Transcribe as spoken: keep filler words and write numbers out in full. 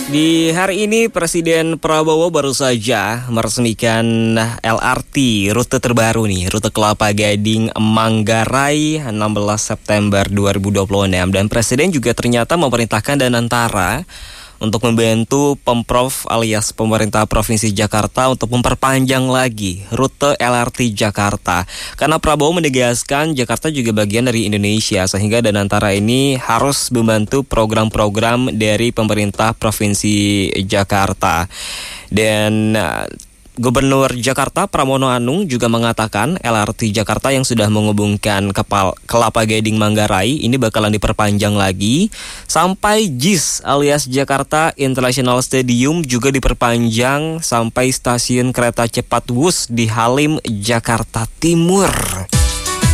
Di hari ini Presiden Prabowo baru saja meresmikan L R T rute terbaru nih, rute Kelapa Gading Manggarai enam belas September dua ribu dua puluh enam, dan Presiden juga ternyata memerintahkan Danantara untuk membantu Pemprov alias pemerintah Provinsi Jakarta untuk memperpanjang lagi rute L R T Jakarta. Karena Prabowo menegaskan Jakarta juga bagian dari Indonesia, sehingga Danantara ini harus membantu program-program dari pemerintah Provinsi Jakarta. Dan Gubernur Jakarta Pramono Anung juga mengatakan L R T Jakarta yang sudah menghubungkan Kepal Kelapa Gading Manggarai ini bakalan diperpanjang lagi sampai J I S alias Jakarta International Stadium, juga diperpanjang sampai stasiun kereta cepat Wus di Halim, Jakarta Timur.